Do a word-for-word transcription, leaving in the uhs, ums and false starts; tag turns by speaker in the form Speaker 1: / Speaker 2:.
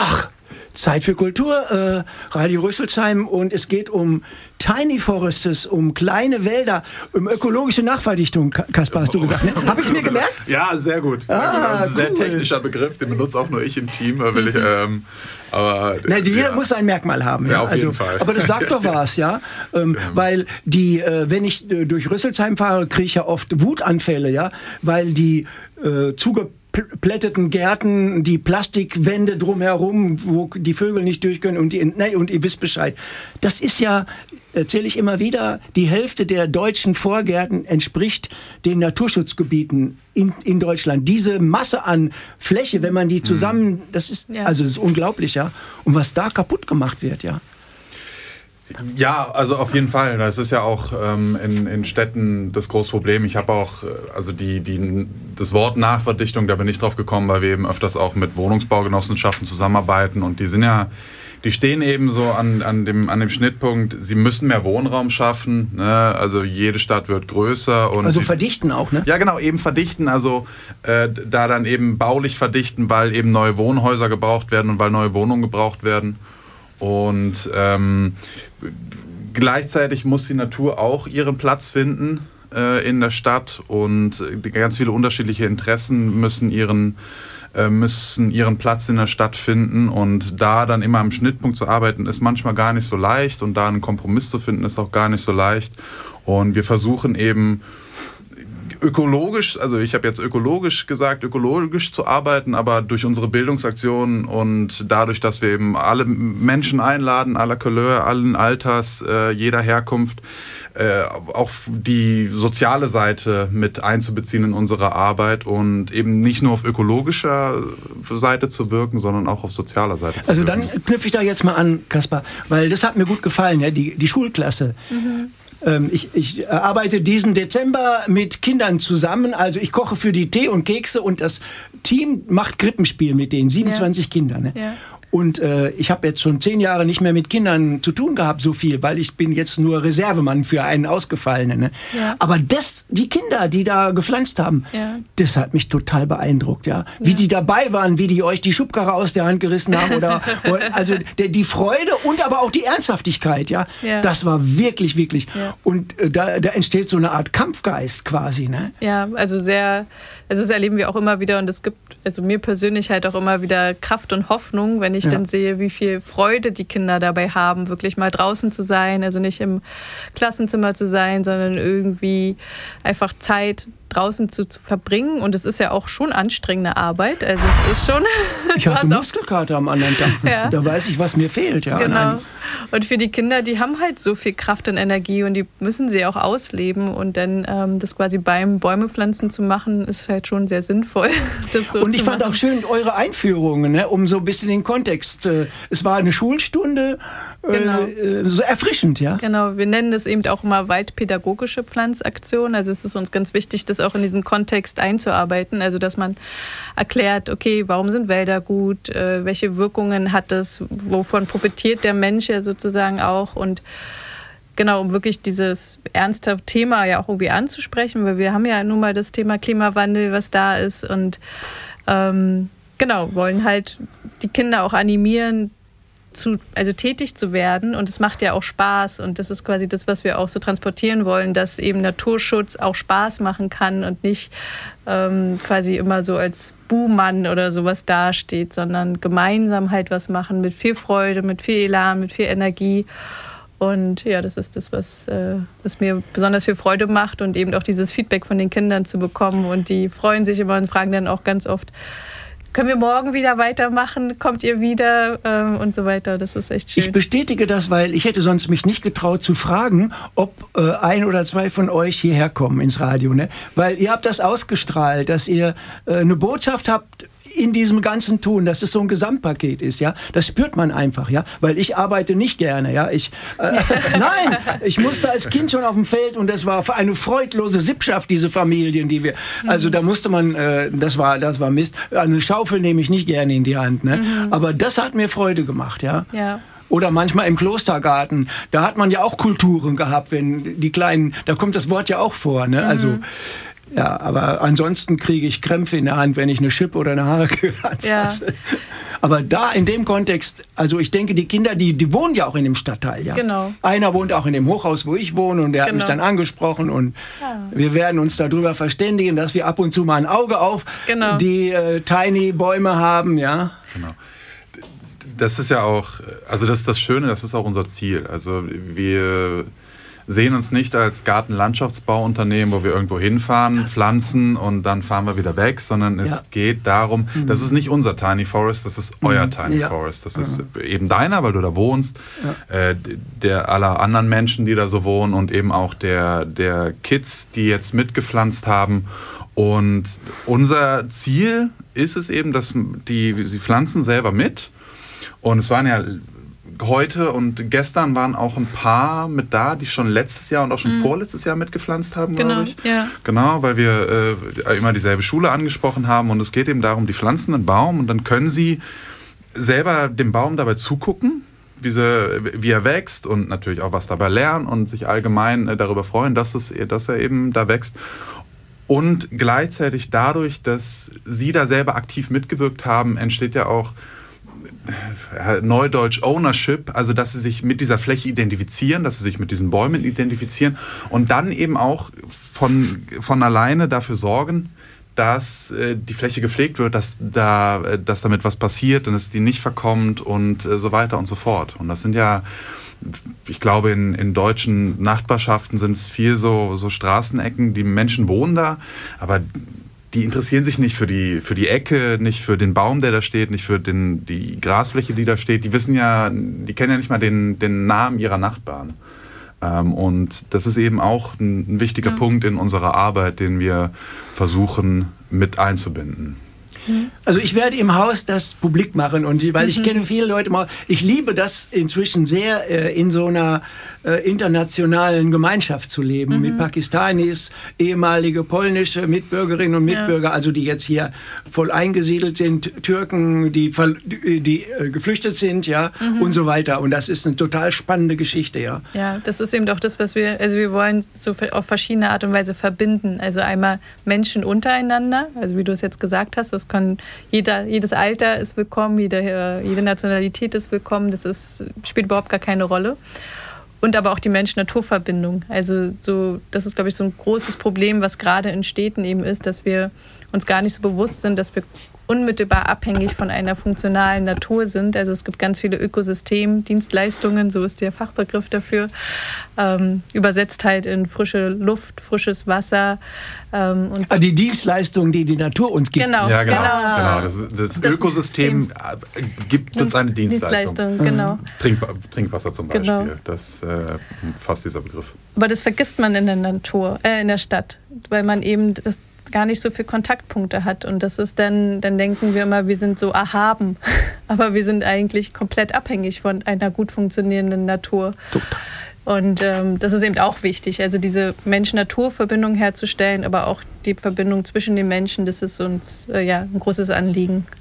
Speaker 1: Ach, Zeit für Kultur, äh, Radio Rüsselsheim, und es geht um Tiny Forests, um kleine Wälder, um ökologische Nachverdichtung, Kaspar, hast du gesagt, ne? Habe ich es mir gemerkt?
Speaker 2: Ja, sehr gut.
Speaker 1: Ah,
Speaker 2: das ist ein sehr
Speaker 1: cool.
Speaker 2: technischer Begriff, den benutze auch nur ich im Team, weil ich, ähm, aber...
Speaker 1: Nein, jeder
Speaker 2: ja.
Speaker 1: muss ein Merkmal haben. Ja,
Speaker 2: ja auf
Speaker 1: also,
Speaker 2: jeden Fall.
Speaker 1: Aber das sagt doch was, ja, ähm, ja. Weil die, äh, wenn ich äh, durch Rüsselsheim fahre, kriege ich ja oft Wutanfälle, ja, weil die äh, zuge plätteten Gärten, die Plastikwände drumherum, wo die Vögel nicht durch können, und, die, nee, und ihr wisst Bescheid. Das ist ja, erzähle ich immer wieder, die Hälfte der deutschen Vorgärten entspricht den Naturschutzgebieten in, in Deutschland. Diese Masse an Fläche, wenn man die zusammen, das ist, ja. also das ist unglaublich, ja. Und was da kaputt gemacht wird, ja.
Speaker 2: Ja, also auf jeden Fall. Das ist ja auch ähm, in, in Städten das große Problem. Ich habe auch, also die, die, das Wort Nachverdichtung, da bin ich drauf gekommen, weil wir eben öfters auch mit Wohnungsbaugenossenschaften zusammenarbeiten, und die sind ja, die stehen eben so an, an, dem, an dem Schnittpunkt, sie müssen mehr Wohnraum schaffen, ne? Also jede Stadt wird größer. Und
Speaker 1: also
Speaker 2: die,
Speaker 1: verdichten auch, ne?
Speaker 2: Ja, genau, eben verdichten, also äh, da dann eben baulich verdichten, weil eben neue Wohnhäuser gebraucht werden und weil neue Wohnungen gebraucht werden. Und ähm, gleichzeitig muss die Natur auch ihren Platz finden äh, in der Stadt, und ganz viele unterschiedliche Interessen müssen ihren, äh, müssen ihren Platz in der Stadt finden, und da dann immer am Schnittpunkt zu arbeiten, ist manchmal gar nicht so leicht, und da einen Kompromiss zu finden, ist auch gar nicht so leicht, und wir versuchen eben ökologisch, also ich habe jetzt ökologisch gesagt, ökologisch zu arbeiten, aber durch unsere Bildungsaktionen und dadurch, dass wir eben alle Menschen einladen, aller Couleur, allen Alters, äh, jeder Herkunft, äh, auch die soziale Seite mit einzubeziehen in unsere Arbeit und eben nicht nur auf ökologischer Seite zu wirken, sondern auch auf sozialer Seite zu
Speaker 1: also
Speaker 2: wirken.
Speaker 1: Also dann knüpfe ich da jetzt mal an, Kaspar, weil das hat mir gut gefallen, ja, die, die Schulklasse. Mhm. Ich, ich arbeite diesen Dezember mit Kindern zusammen, also ich koche für die Tee und Kekse, und das Team macht Krippenspiel mit denen, siebenundzwanzig ja. Kinder. Ne? Ja. Und äh, ich habe jetzt schon zehn Jahre nicht mehr mit Kindern zu tun gehabt, so viel, weil ich bin jetzt nur Reservemann für einen Ausgefallenen. Ne? Ja. Aber das, die Kinder, die da gepflanzt haben, ja. das hat mich total beeindruckt. Ja? Wie ja. die dabei waren, wie die euch die Schubkarre aus der Hand gerissen haben. Oder, also der, die Freude und aber auch die Ernsthaftigkeit. Ja? Ja. Das war wirklich, wirklich. Ja. Und äh, da, da entsteht so eine Art Kampfgeist quasi. Ne?
Speaker 3: Ja, also sehr, also das erleben wir auch immer wieder, und es gibt also mir persönlich halt auch immer wieder Kraft und Hoffnung, wenn ich ja. dann sehe, wie viel Freude die Kinder dabei haben, wirklich mal draußen zu sein, also nicht im Klassenzimmer zu sein, sondern irgendwie einfach Zeit draußen zu, zu verbringen. Und es ist ja auch schon anstrengende Arbeit. Also es ist schon...
Speaker 1: Ich hatte Muskelkater am anderen Tag. Ja. Da weiß ich, was mir fehlt. Ja,
Speaker 3: genau. Und für die Kinder, die haben halt so viel Kraft und Energie, und die müssen sie auch ausleben. Und dann ähm, das quasi beim Bäumepflanzen zu machen, ist halt schon sehr sinnvoll. Das so
Speaker 1: und ich fand machen. auch schön eure Einführungen, ne, um so ein bisschen den Kontext. Äh, es war eine Schulstunde,
Speaker 3: genau.
Speaker 1: äh, so erfrischend, ja?
Speaker 3: Genau, wir nennen das eben auch immer waldpädagogische Pflanzaktion. Also es ist uns ganz wichtig, das auch in diesen Kontext einzuarbeiten. Also dass man erklärt, okay, warum sind Wälder gut, äh, welche Wirkungen hat das, wovon profitiert der Mensch ja sozusagen auch, und genau, um wirklich dieses ernste Thema ja auch irgendwie anzusprechen, weil wir haben ja nun mal das Thema Klimawandel, was da ist, und ähm, genau, wollen halt die Kinder auch animieren, zu, also tätig zu werden, und es macht ja auch Spaß, und das ist quasi das, was wir auch so transportieren wollen, dass eben Naturschutz auch Spaß machen kann und nicht ähm, quasi immer so als Buhmann oder sowas dasteht, sondern gemeinsam halt was machen mit viel Freude, mit viel Elan, mit viel Energie. Und ja, das ist das, was, äh, was mir besonders viel Freude macht, und eben auch dieses Feedback von den Kindern zu bekommen, und die freuen sich immer und fragen dann auch ganz oft, können wir morgen wieder weitermachen? Kommt ihr wieder? Ähm, und so weiter. Das ist echt schön.
Speaker 1: Ich bestätige das, weil ich hätte sonst mich nicht getraut zu fragen, ob äh, ein oder zwei von euch hierher kommen ins Radio. Ne? Weil ihr habt das ausgestrahlt, dass ihr äh, eine Botschaft habt in diesem ganzen Tun, dass es so ein Gesamtpaket ist, ja, das spürt man einfach, ja, weil ich arbeite nicht gerne, ja, ich, äh, nein, ich musste als Kind schon auf dem Feld, und das war eine freudlose Sippschaft, diese Familien, die wir, also da musste man, äh, das war, das war Mist, eine Schaufel nehme ich nicht gerne in die Hand, ne, mhm. aber das hat mir Freude gemacht, ja.
Speaker 3: Ja.
Speaker 1: Oder manchmal im Klostergarten, da hat man ja auch Kulturen gehabt, wenn die Kleinen, da kommt das Wort ja auch vor, ne, also, mhm. Ja, aber ansonsten kriege ich Krämpfe in der Hand, wenn ich eine Schippe oder eine Harke anfasse. Ja. Aber da in dem Kontext, also ich denke, die Kinder, die, die wohnen ja auch in dem Stadtteil. Ja?
Speaker 3: Genau.
Speaker 1: Einer wohnt auch in dem Hochhaus, wo ich wohne und der
Speaker 3: genau.
Speaker 1: hat mich dann angesprochen und ja. wir werden uns darüber verständigen, dass wir ab und zu mal ein Auge auf genau. die äh, Tiny-Bäume haben. Ja?
Speaker 2: Genau. Das ist ja auch, also das ist das Schöne, das ist auch unser Ziel. Also wir sehen uns nicht als Gartenlandschaftsbauunternehmen, wo wir irgendwo hinfahren, pflanzen und dann fahren wir wieder weg, sondern es ja. geht darum, mhm. das ist nicht unser Tiny Forest, das ist euer mhm. Tiny ja. Forest. Das ist ja. eben deiner, weil du da wohnst, ja. äh, der aller anderen Menschen, die da so wohnen und eben auch der, der Kids, die jetzt mitgepflanzt haben. Und unser Ziel ist es eben, dass die, die pflanzen selber mit. Und es waren ja heute und gestern waren auch ein paar mit da, die schon letztes Jahr und auch schon mhm. vorletztes Jahr mitgepflanzt haben,
Speaker 3: genau,
Speaker 2: glaube ich.
Speaker 3: Ja.
Speaker 2: Genau, weil wir äh, immer dieselbe Schule angesprochen haben und es geht eben darum, die pflanzen einen Baum und dann können sie selber dem Baum dabei zugucken, wie, sie, wie er wächst und natürlich auch was dabei lernen und sich allgemein äh, darüber freuen, dass, es, dass er eben da wächst. Und gleichzeitig dadurch, dass sie da selber aktiv mitgewirkt haben, entsteht ja auch Neudeutsch Ownership, also dass sie sich mit dieser Fläche identifizieren, dass sie sich mit diesen Bäumen identifizieren und dann eben auch von, von alleine dafür sorgen, dass äh, die Fläche gepflegt wird, dass, da, äh, dass damit was passiert und dass die nicht verkommt und äh, so weiter und so fort. Und das sind ja, ich glaube, in, in deutschen Nachbarschaften sind es viel so, so Straßenecken, die Menschen wohnen da, aber die interessieren sich nicht für die, für die Ecke, nicht für den Baum, der da steht, nicht für den, die Grasfläche, die da steht. Die wissen ja, die kennen ja nicht mal den, den Namen ihrer Nachbarn. Ähm, und das ist eben auch ein, ein wichtiger ja. Punkt in unserer Arbeit, den wir versuchen mit einzubinden.
Speaker 1: Also ich werde im Haus das publik machen und weil ich mhm. kenne viele Leute mal, ich liebe das inzwischen sehr äh, in so einer äh, internationalen Gemeinschaft zu leben mhm. mit Pakistanis, ehemalige polnische Mitbürgerinnen und Mitbürger, ja. also die jetzt hier voll eingesiedelt sind, Türken, die, die, die äh, geflüchtet sind, ja mhm. und so weiter und das ist eine total spannende Geschichte, ja.
Speaker 3: Ja, das ist eben auch das, was wir, also wir wollen so auf verschiedene Art und Weise verbinden, also einmal Menschen untereinander, also wie du es jetzt gesagt hast, das kann jeder, jedes Alter ist willkommen, jede, jede Nationalität ist willkommen, das ist, spielt überhaupt gar keine Rolle. Und aber auch die Mensch-Natur-Verbindung. Also so, das ist, glaube ich, so ein großes Problem, was gerade in Städten eben ist, dass wir uns gar nicht so bewusst sind, dass wir unmittelbar abhängig von einer funktionalen Natur sind. Also es gibt ganz viele Ökosystemdienstleistungen, so ist der Fachbegriff dafür, ähm, übersetzt halt in frische Luft, frisches Wasser. Ähm, und
Speaker 1: also die Dienstleistungen, die die Natur uns gibt.
Speaker 3: Genau,
Speaker 2: ja, genau.
Speaker 3: genau.
Speaker 2: genau. Das, das, das Ökosystem System. gibt uns eine Dienstleistung.
Speaker 3: Dienstleistung genau.
Speaker 2: Trink, Trinkwasser zum Beispiel,
Speaker 3: genau.
Speaker 2: das äh, fasst dieser Begriff.
Speaker 3: Aber das vergisst man in der Natur, äh, in der Stadt, weil man eben das gar nicht so viele Kontaktpunkte hat und das ist dann, dann denken wir immer, wir sind so erhaben, aber wir sind eigentlich komplett abhängig von einer gut funktionierenden Natur.
Speaker 1: Total.
Speaker 3: Und ähm, das ist eben auch wichtig, also diese Mensch-Natur-Verbindung herzustellen, aber auch die Verbindung zwischen den Menschen, das ist uns äh, ja, ein großes Anliegen.